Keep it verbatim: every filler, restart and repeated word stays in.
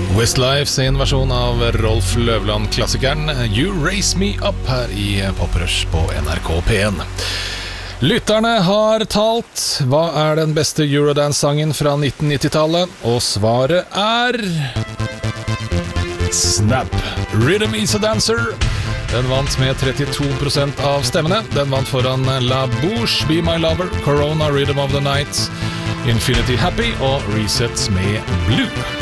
Westlife sin versjon av Rolf Løvland-klassikeren You Raise Me Up her i Poprush på N R K P en. Lytterne har talt. Hva er den beste Eurodance-sangen fra nitten nitti-tallet? Og svaret er Snap, Rhythm is a Dancer. Den vant med trettito prosent av stemmene. Den vant foran La Bouche, Be My Lover, Corona, Rhythm of the Night, Infinity Happy og Reset med Blue.